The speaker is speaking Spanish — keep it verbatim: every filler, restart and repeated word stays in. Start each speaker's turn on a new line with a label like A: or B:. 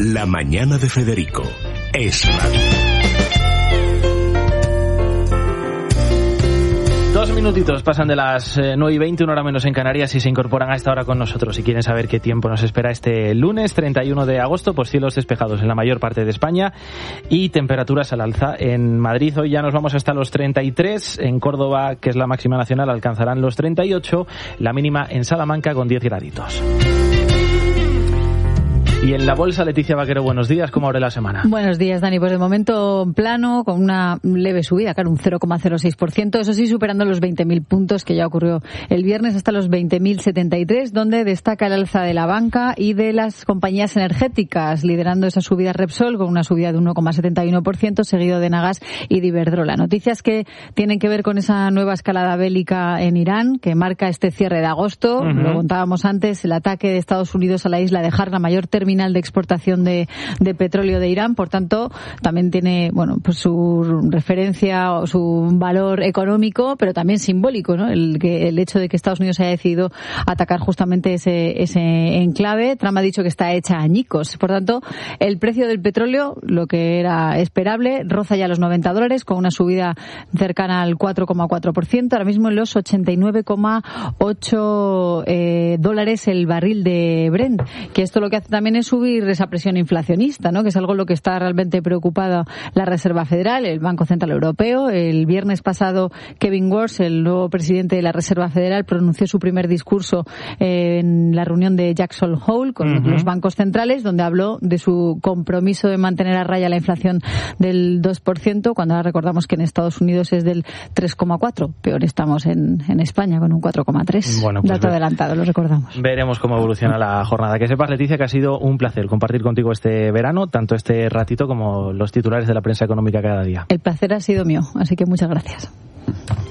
A: La mañana de Federico es radio.
B: Dos minutitos pasan de las nueve y veinte, una hora menos en Canarias, y se incorporan a esta hora con nosotros. Si quieren saber qué tiempo nos espera este lunes treinta y uno de agosto, pues cielos despejados en la mayor parte de España y temperaturas al alza. En Madrid hoy ya nos vamos hasta los treinta y tres, en Córdoba, que es la máxima nacional, alcanzarán los treinta y ocho, la mínima en Salamanca con diez graditos. Y en la bolsa, Leticia Vaquero, buenos días, ¿cómo abre la semana?
C: Buenos días, Dani. Pues de momento plano, con una leve subida, claro, un cero coma cero seis por ciento, eso sí, superando los veinte mil puntos que ya ocurrió el viernes, hasta los veinte mil setenta y tres, donde destaca el alza de la banca y de las compañías energéticas, liderando esa subida Repsol con una subida de uno coma setenta y uno por ciento, seguido de Nagas y de Iberdrola. Noticias que tienen que ver con esa nueva escalada bélica en Irán, que marca este cierre de agosto. Uh-huh. Lo contábamos antes, el ataque de Estados Unidos a la isla de Har, la mayor terminal de exportación de, de petróleo de Irán. Por tanto, también tiene, bueno, pues su referencia o su valor económico, pero también simbólico, ¿no? El que el hecho de que Estados Unidos haya decidido atacar justamente ese ese enclave. Trump ha dicho que está hecha añicos. Por tanto, el precio del petróleo, lo que era esperable, roza ya los noventa dólares, con una subida cercana al cuatro coma cuatro por ciento. Ahora mismo en los ochenta y nueve coma ocho eh, dólares el barril de Brent. Que esto lo que hace también es subir esa presión inflacionista, ¿no? Que es algo en lo que está realmente preocupada la Reserva Federal, el Banco Central Europeo. El viernes pasado, Kevin Warsh, el nuevo presidente de la Reserva Federal, pronunció su primer discurso eh, en la reunión de Jackson Hole con uh-huh. los bancos centrales, donde habló de su compromiso de mantener a raya la inflación del dos por ciento, cuando ahora recordamos que en Estados Unidos es del tres coma cuatro. Peor estamos en, en España, con un cuatro coma tres. Bueno, pues dato ve- adelantado, lo recordamos.
B: Veremos cómo evoluciona la jornada. Que sepas, Leticia, que ha sido un placer compartir contigo este verano, tanto este ratito como los titulares de la prensa económica cada día.
C: El placer ha sido mío, así que muchas gracias.